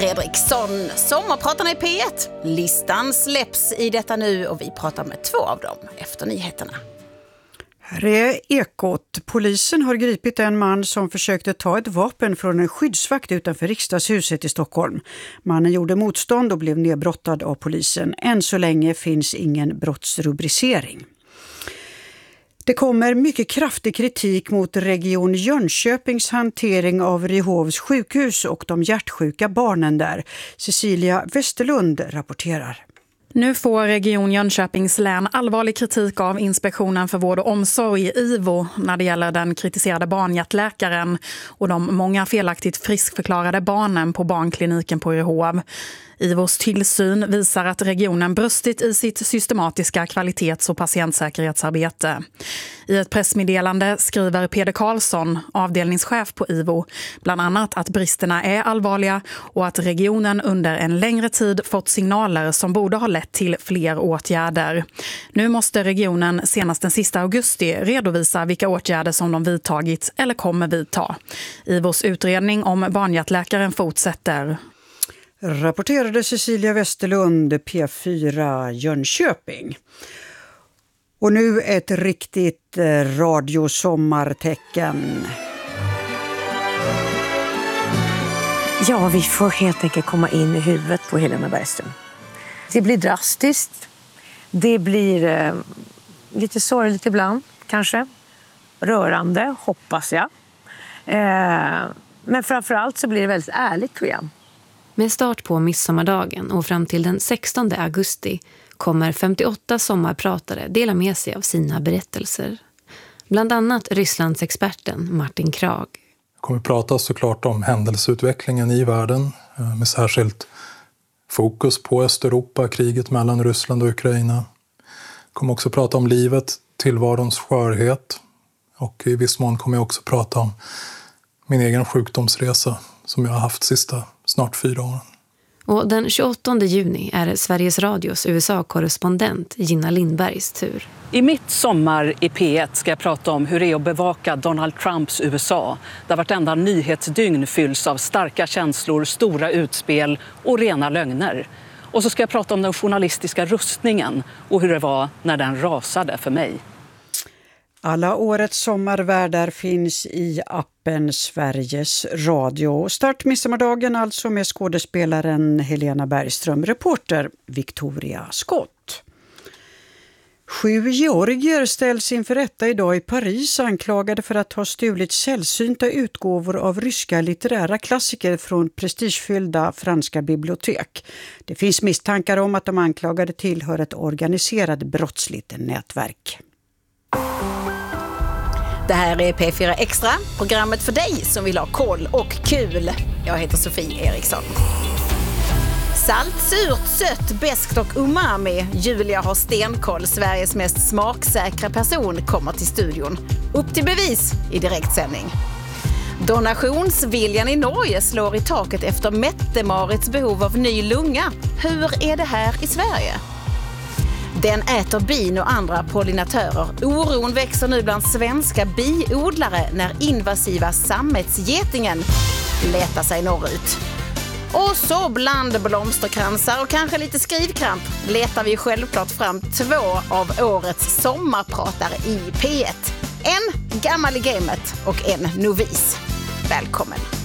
Fredriksson, sommarpratarna i P1. Listan släpps i detta nu och vi pratar med 2 av dem efter nyheterna. Här är Ekot. Polisen har gripit en man som försökte ta ett vapen från en skyddsvakt utanför riksdagshuset i Stockholm. Mannen gjorde motstånd och blev nedbrottad av polisen. Än så länge finns ingen brottsrubricering. Det kommer mycket kraftig kritik mot Region Jönköpings hantering av Ryhovs sjukhus och de hjärtsjuka barnen där. Cecilia Westerlund rapporterar. Nu får Region Jönköpings län allvarlig kritik av Inspektionen för vård och omsorg, IVO, när det gäller den kritiserade barnhjärtläkaren och de många felaktigt friskförklarade barnen på barnkliniken på Ryhov. IVOs tillsyn visar att regionen brustit i sitt systematiska kvalitets- och patientsäkerhetsarbete. I ett pressmeddelande skriver Peder Karlsson, avdelningschef på IVO, bland annat att bristerna är allvarliga och att regionen under en längre tid fått signaler som borde ha lett till fler åtgärder. Nu måste regionen senast den sista augusti redovisa vilka åtgärder som de vidtagit eller kommer vidta. IVOs utredning om barnhjärtläkaren fortsätter. Rapporterade Cecilia Westerlund, P4 Jönköping. Och nu ett riktigt radiosommartecken. Ja, vi får helt enkelt komma in i huvudet på Helena Bergström. Det blir drastiskt. Det blir lite sorgligt ibland, kanske. Rörande, hoppas jag. Men framförallt så blir det väldigt ärligt program. Med start på midsommardagen och fram till den 16 augusti kommer 58 sommarpratare dela med sig av sina berättelser. Bland annat Rysslandsexperten Martin Krag. Jag kommer prata såklart om händelseutvecklingen i världen med särskilt fokus på Östeuropa, kriget mellan Ryssland och Ukraina. Jag kommer också prata om livet, tillvarons skörhet och i viss mån kommer jag också prata om min egen sjukdomsresa som jag har haft sista snart 4 åren. Och den 28 juni är det Sveriges Radios USA-korrespondent Gina Lindbergs tur. I mitt sommar i P1 ska jag prata om hur det är att bevaka Donald Trumps USA. Där vartenda nyhetsdygn fylls av starka känslor, stora utspel och rena lögner. Och så ska jag prata om den journalistiska rustningen och hur det var när den rasade för mig. Alla årets sommarvärdar finns i appen Sveriges Radio. Start midsommardagen alltså med skådespelaren Helena Bergström, reporter Victoria Skott. 7 georgier ställs inför rätta idag i Paris anklagade för att ha stulit sällsynta utgåvor av ryska litterära klassiker från prestigefyllda franska bibliotek. Det finns misstankar om att de anklagade tillhör ett organiserat brottsligt nätverk. Det här är P4 Extra, programmet för dig som vill ha koll och kul. Jag heter Sofie Eriksson. Salt, surt, sött, beskt och umami. Julia har stenkoll, Sveriges mest smaksäkra person, kommer till studion. Upp till bevis i direktsändning. Donationsviljan i Norge slår i taket efter Mette-Marits behov av ny lunga. Hur är det här i Sverige? Den äter bin och andra pollinatörer. Oron växer nu bland svenska biodlare när invasiva sammetsgetingen letar sig norrut. Och så bland blomsterkransar och kanske lite skrivkramp letar vi självklart fram 2 av årets sommarpratare i P1. En gammal i gamet och en novis. Välkommen!